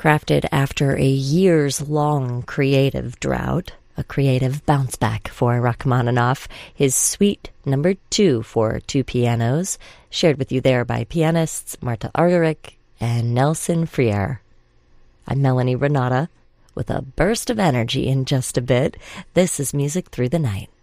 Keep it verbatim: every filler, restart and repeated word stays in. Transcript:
Crafted after a years-long creative drought, a creative bounce-back for Rachmaninoff, his Suite Number Two for two pianos, shared with you there by pianists Marta Argerich and Nelson Freire. I'm Melanie Renata, with a burst of energy in just a bit. This is Music Through the Night.